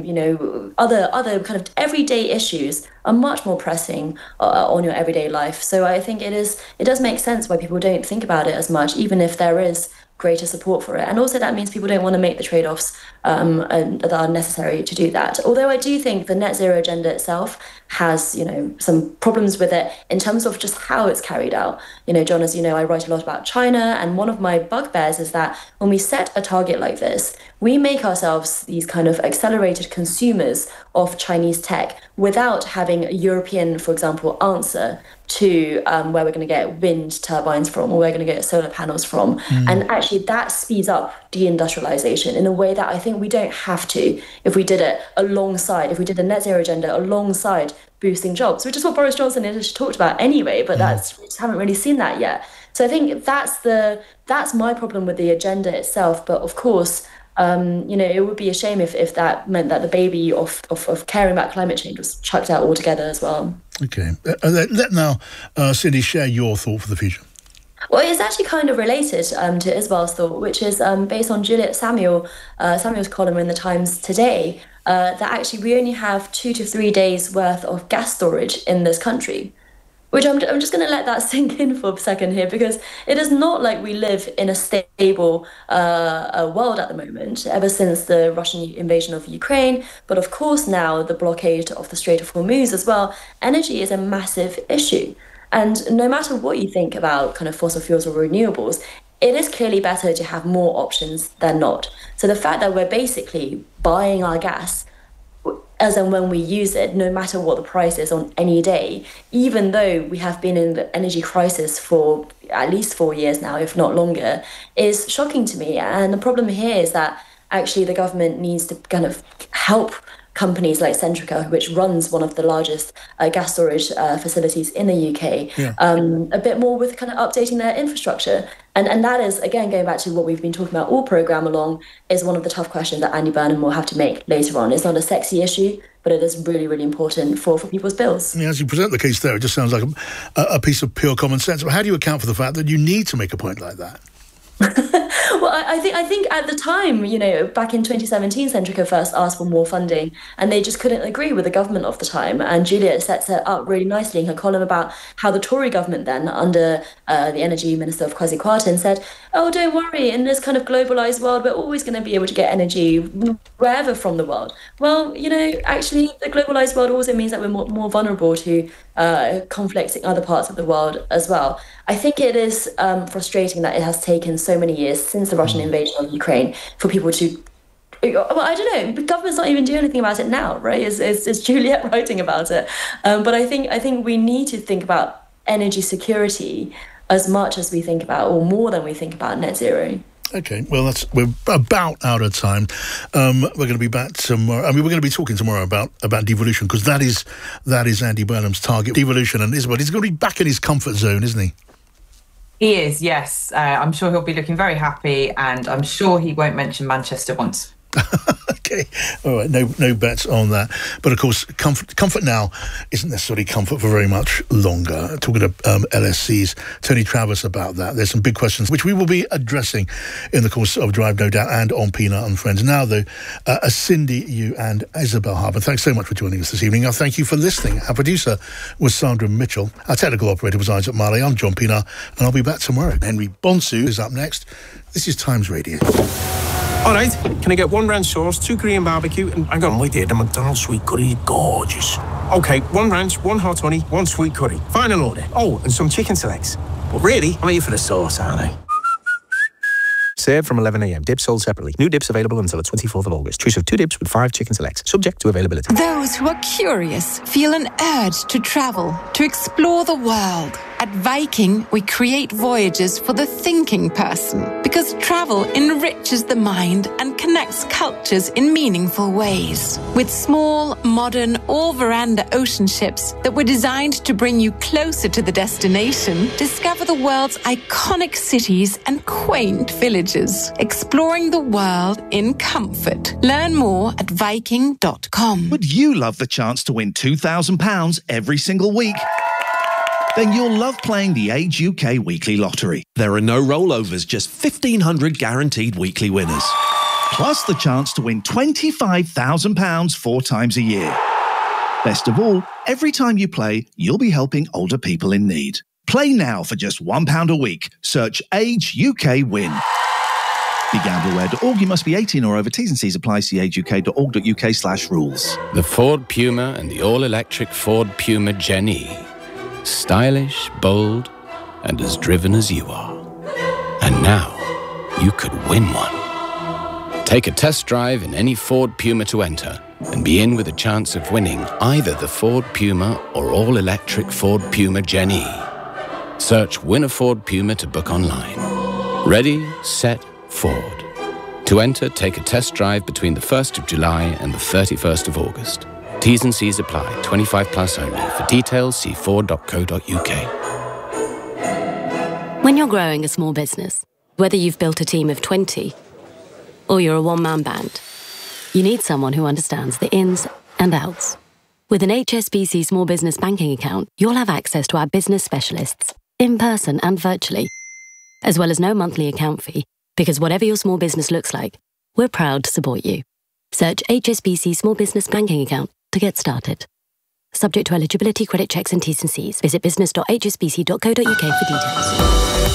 other kind of everyday issues are much more pressing on your everyday life. So I think it does make sense why people don't think about it as much, even if there is greater support for it. And also that means people don't want to make the trade-offs that are necessary to do that. Although I do think the net zero agenda itself has, some problems with it in terms of just how it's carried out. John, as you know, I write a lot about China, and one of my bugbears is that when we set a target like this, we make ourselves these kind of accelerated consumers of Chinese tech without having a European, for example, answer to where we're going to get wind turbines from, or where we're going to get solar panels from. And actually that speeds up deindustrialization in a way that I think we don't have to if we did it alongside, if we did a net zero agenda alongside boosting jobs, which is what Boris Johnson has talked about anyway, but we just haven't really seen that yet. So I think that's my problem with the agenda itself. But of course, it would be a shame if that meant that the baby of caring about climate change was chucked out altogether as well. Okay. Let now, Cindy, share your thought for the future. Well, it's actually kind of related to Isabel's thought, which is based on Juliet Samuel's column in the Times today, that actually we only have 2 to 3 days worth of gas storage in this country. Which I'm just going to let that sink in for a second here, because it is not like we live in a stable world at the moment, ever since the Russian invasion of Ukraine. But of course now the blockade of the Strait of Hormuz as well, energy is a massive issue. And no matter what you think about kind of fossil fuels or renewables, it is clearly better to have more options than not. So the fact that we're basically buying our gas as and when we use it, no matter what the price is on any day, even though we have been in the energy crisis for at least 4 years now, if not longer, is shocking to me. And the problem here is that actually the government needs to kind of help companies like Centrica, which runs one of the largest gas storage facilities in the UK, a bit more with kind of updating their infrastructure. And that is, again, going back to what we've been talking about all programme along, is one of the tough questions that Andy Burnham will have to make later on. It's not a sexy issue, but it is really, really important for people's bills. Yeah, as you present the case there, it just sounds like a piece of pure common sense. But how do you account for the fact that you need to make a point like that? Well, I think at the time, back in 2017, Centrica first asked for more funding, and they just couldn't agree with the government of the time. And Juliet sets it up really nicely in her column about how the Tory government then, under the Energy Minister of Kwasi Kwarteng, said, oh, don't worry, in this kind of globalised world, we're always going to be able to get energy wherever from the world. Well, actually, the globalised world also means that we're more vulnerable to conflicts in other parts of the world as well. I think it is frustrating that it has taken so many years since the Russian invasion of Ukraine for people to, well, I don't know, the government's not even doing anything about it now, right? It's Juliet writing about it. But I think we need to think about energy security as much as we think about, or more than we think about, net zero. Okay, well, we're about out of time. We're going to be back tomorrow. I mean, we're going to be talking tomorrow about devolution, because that is Andy Burnham's target. Devolution, and Isabel, he's going to be back in his comfort zone, isn't he? He is, yes. I'm sure he'll be looking very happy, and I'm sure he won't mention Manchester once. Okay, all right, no bets on that. But of course, comfort now isn't necessarily comfort for very much longer. Talking to LSC's Tony Travers about that, there's some big questions which we will be addressing in the course of Drive No Doubt and on Peanut and Friends. Now though, Cindy, you and Isabel Harbour, thanks so much for joining us this evening. I thank you for listening. Our producer was Sandra Mitchell, our technical operator was Isaac Marley. I'm John Peanut, and I'll be back tomorrow. Henry Bonsu is up next. This is Times Radio. All right, can I get 1 ranch sauce, 2 Korean barbecue, and hang on, wait there, the McDonald's sweet curry is gorgeous. Okay, 1 ranch, 1 hot honey, 1 sweet curry. Final order. Oh, and some chicken selects. But really, I'm here for the sauce, aren't I? Served from 11 a.m. Dips sold separately. New dips available until the 24th of August. Choice of 2 dips with 5 chicken selects. Subject to availability. Those who are curious feel an urge to travel, to explore the world. At Viking, we create voyages for the thinking person, because travel enriches the mind and connects cultures in meaningful ways. With small, modern, all-veranda ocean ships that were designed to bring you closer to the destination, discover the world's iconic cities and quaint villages, exploring the world in comfort. Learn more at Viking.com. Would you love the chance to win £2,000 every single week? Then you'll love playing the Age UK Weekly Lottery. There are no rollovers, just 1,500 guaranteed weekly winners. Plus the chance to win £25,000 4 times a year. Best of all, every time you play, you'll be helping older people in need. Play now for just £1 a week. Search Age UK Win. BeGambleAware.org. You must be 18 or over. T's and C's apply. See ageuk.org.uk/rules. The Ford Puma and the all-electric Ford Puma Gen E. Stylish, bold, and as driven as you are. And now, you could win one. Take a test drive in any Ford Puma to enter and be in with a chance of winning either the Ford Puma or all-electric Ford Puma Gen E. Search Win a Ford Puma to book online. Ready, set, Ford. To enter, take a test drive between the 1st of July and the 31st of August. T's and C's apply. 25 plus only. For details, see ford.co.uk. When you're growing a small business, whether you've built a team of 20 or you're a one-man band, you need someone who understands the ins and outs. With an HSBC Small Business Banking account, you'll have access to our business specialists, in person and virtually, as well as no monthly account fee, because whatever your small business looks like, we're proud to support you. Search HSBC Small Business Banking account to get started. Subject to eligibility, credit checks and T's and C's. Visit business.hsbc.co.uk for details.